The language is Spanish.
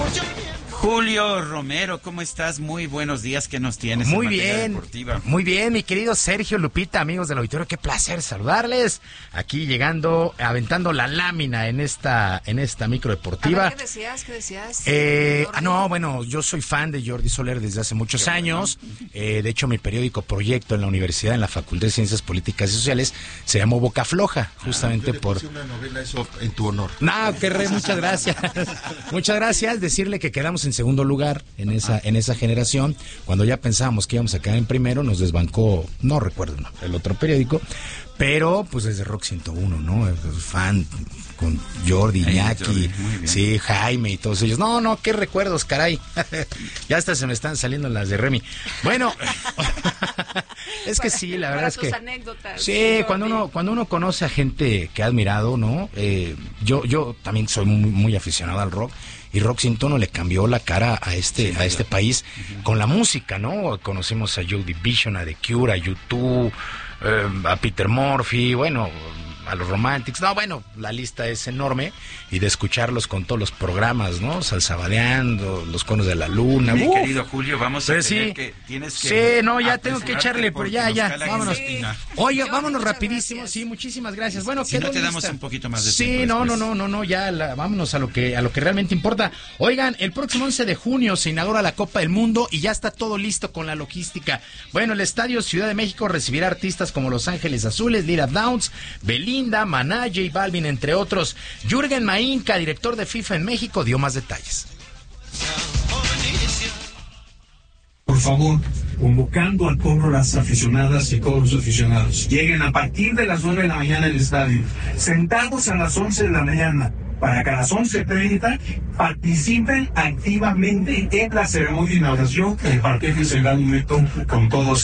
Julio Romero, ¿cómo estás? Muy buenos días, ¿qué nos tienes? Muy en materia bien, deportiva? muy bien, mi querido Sergio, Lupita, amigos del auditorio, qué placer saludarles. Aquí llegando, aventando la lámina en esta micro deportiva. ¿Qué decías? No, bueno, yo soy fan de Jordi Soler desde hace muchos años. De hecho, mi periódico Proyecto en la universidad, en la Facultad de Ciencias Políticas y Sociales, se llamó Boca Floja, justamente por... una novela eso en tu honor. No, muchas gracias. Muchas gracias. Decirle que quedamos en segundo lugar en esa generación. Cuando ya pensábamos que íbamos a quedar en primero, nos desbancó, no recuerdo el otro periódico, pero pues desde Rock 101, ¿no? Fan con Jordi, Iñaki, sí, Jaime y todos ellos. No, qué recuerdos, caray. Ya hasta se me están saliendo las de Remy. Bueno, es que sí, la verdad es que anécdotas, sí, cuando uno conoce a gente que ha admirado, ¿no? Yo también soy muy aficionado al rock. Y Rock 101 le cambió la cara a este país con la música, ¿no? Conocimos a Joy Division, a The Cure, a U2, a Peter Murphy, bueno, a los Romantics. No, bueno, la lista es enorme. Y de escucharlos con todos los programas, ¿no? Salsabadeando, Los Conos de la Luna. Mi querido Julio, vamos a tener sí, que... Tienes que... Sí, no, ya tengo que echarle, pero ya, vámonos. Sí. Oye, vámonos rapidísimo. Gracias. Sí, muchísimas gracias. Bueno, si no te damos un poquito más de tiempo. Sí, no, ya vámonos a lo que realmente importa. Oigan, el próximo 11 de junio se inaugura la Copa del Mundo y ya está todo listo con la logística. Bueno, el Estadio Ciudad de México recibirá artistas como Los Ángeles Azules, Lira Downs, Belinda, Maná, J Balvin, entre otros. Jürgen Mainka, director de FIFA en México, dio más detalles. Por favor, convocando a todas las aficionadas y todos los aficionados. Lleguen a partir de las 9 de la mañana al estadio, sentados a las 11 de la mañana, para que a las 11:30 participen activamente en la ceremonia de inauguración. El partido será un momento con todos.